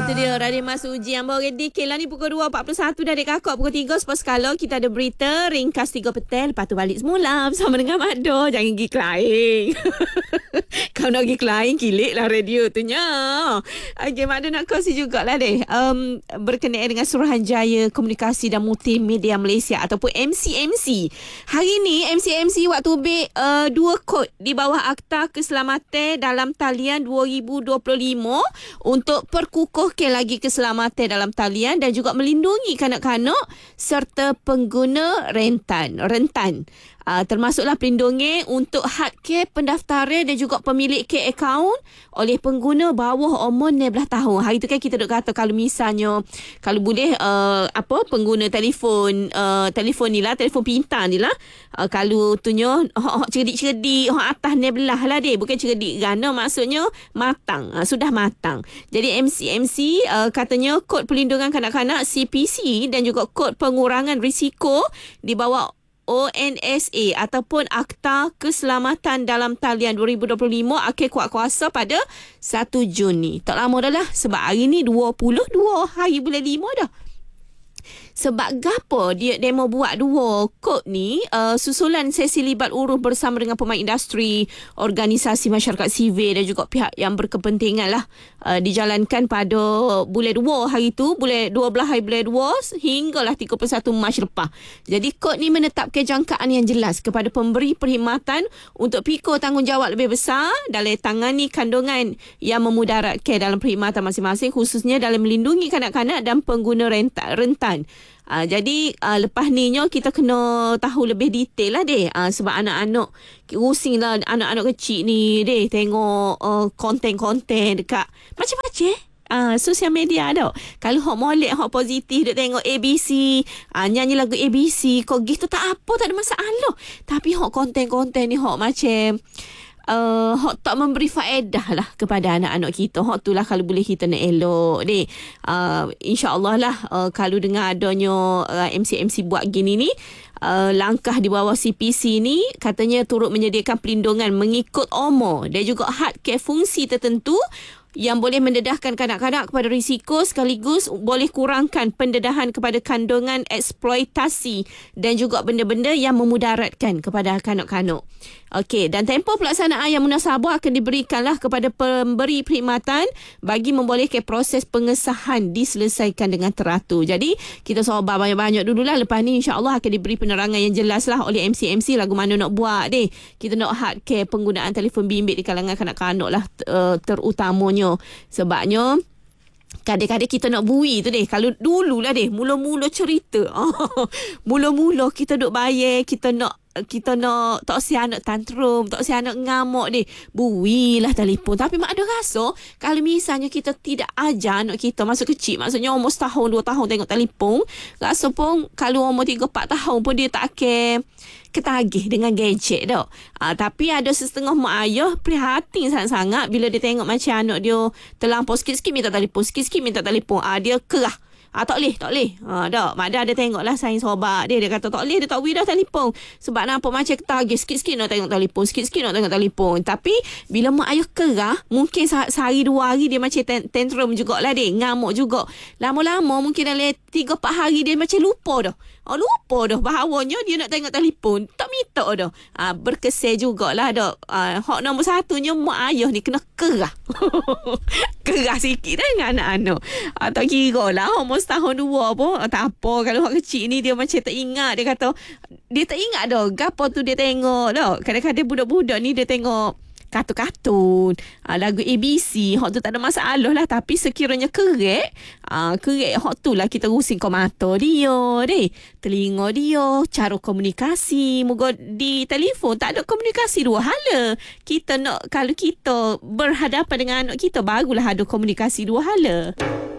Itu dia Radin Mas Uji yang baru ready. Okay lah ni pukul 2.41 dah dek kakak. Pukul 3 Sports Kalau kita ada berita ringkas 3 petang. Lepas tu balik semula bersama dengan Mak Do. Jangan pergi klaim. Kau nak pergi klaim, kilik lah radio tu nya. Okay, Mak Do nak kongsi jugalah deh. Berkenaan dengan Suruhanjaya Komunikasi dan Multimedia Malaysia ataupun MCMC. Hari ni MCMC waktu beg 2 kod di bawah Akta Keselamatan dalam Talian 2025 untuk perkukuhkan lagi keselamatan dalam talian dan juga melindungi kanak-kanak serta pengguna rentan. Termasuklah pelindungan untuk had care pendaftaran dan juga pemilik care account oleh pengguna bawah umur 16 tahun. Hari tu kan kita duk kata kalau misalnya kalau boleh pengguna telefon ni lah, telefon pintar ni lah, kalau tunyo hok cerdik-cerdik hok atas 16 lah deh, bukan cerdik gana, maksudnya matang, sudah matang. Jadi MCMC katanya kod perlindungan kanak-kanak CPC dan juga kod pengurangan risiko di bawah ONSA ataupun Akta Keselamatan dalam Talian 2025 akan kuat kuasa pada 1 Juni. Tak lama dah lah sebab hari ni 22 hari bulan 5 dah. Sebab gapo dia mau buat 2 kod ni, susulan sesi libat uruh bersama dengan pemain industri, organisasi masyarakat sivil dan juga pihak yang berkepentingan lah dijalankan pada bulan 2 hari tu, bulan 12 hari bulan 2 hinggalah 31 Mac lepas. Jadi kod ni menetapkan jangkaan yang jelas kepada pemberi perkhidmatan untuk pikul tanggungjawab lebih besar dalam tangani kandungan yang memudaratkan dalam perkhidmatan masing-masing, khususnya dalam melindungi kanak-kanak dan pengguna rentan. Jadi lepas ni kita kena tahu lebih detail lah deh, sebab anak-anak pusing lah, anak-anak kecil ni deh tengok konten-konten dekat macam-macam sosial media dah. Kalau hok molek, hok positif, duk tengok ABC, nyanyi lagu ABC, kok gitu tak apa, tak ada masalah. Tapi hok konten-konten ni hok macam hok tak memberi faedah lah kepada anak-anak kita. Hok tu lah kalau boleh kita nak elok deh. InsyaAllah lah kalau dengan adanya MCMC buat gini ni, langkah di bawah CPC ni katanya turut menyediakan perlindungan mengikut umur dan juga had care fungsi tertentu yang boleh mendedahkan kanak-kanak kepada risiko sekaligus boleh kurangkan pendedahan kepada kandungan eksploitasi dan juga benda-benda yang memudaratkan kepada kanak-kanak. Okey, dan tempoh pelaksanaan yang munasabah akan diberikanlah kepada pemberi perkhidmatan bagi membolehkan proses pengesahan diselesaikan dengan teratur. Jadi, kita sabar banyak-banyak dululah. Lepas ni insya-Allah akan diberi penerangan yang jelas lah oleh MCMC lagu mana nak buat deh. Kita nak had care penggunaan telefon bimbit di kalangan kanak-kanak lah terutamanya. Sebabnya kadang-kadang kita nak bui tu deh. Kalau dululah deh, mula-mula cerita. Mula-mula kita duk bayar, kita nak tak si anak tantrum, tak si anak ngamuk deh, builah telefon. Tapi mak ada rasa kalau misalnya kita tidak ajar anak kita masa kecil, maksudnya umur 1 tahun 2 tahun tengok telefon, rasa pun kalau umur 3 4 tahun pun dia tak akan ketagih dengan gadget dah. Tapi ada setengah mak ayah prihatin sangat-sangat bila dia tengok macam anak dia terlampau sikit-sikit minta telefon, sikit-sikit minta telefon. Dia kerah. Tak boleh. Mak dah ada tengok lah sains sobat dia. Dia kata tak boleh, dia tak boleh dah telefon. Sebab nampak macam ketagih, sikit-sikit nak tengok telefon, sikit-sikit nak tengok telefon. Tapi bila mak ayah kerah, mungkin sehari 2 hari dia macam tantrum jugalah dia, ngamuk juga. Lama-lama mungkin dalam 3-4 hari dia macam lupa dah. Lupa dah bahawanya dia nak tengok telefon. Tak minta dah. Berkesan jugalah dah. Hak nombor 1nya mak ayah ni kena kerah. Kerah sikit dah dengan anak-anak. Tak kira lah umur 1 tahun 2 pun tak apa. Kalau hak kecil ni dia macam tak ingat. Dia kata dia tak ingat dah gapo tu dia tengok dah. Kadang-kadang budak-budak ni dia tengok kartun-kartun, lagu ABC, hak tu tak ada masalah lah. Tapi sekiranya kerek hak tu lah kita rusing ke mata dia deh, telinga dia, cara komunikasi. Moga di telefon tak ada komunikasi 2 hala. Kita nak, kalau kita berhadapan dengan anak kita, barulah ada komunikasi 2 hala.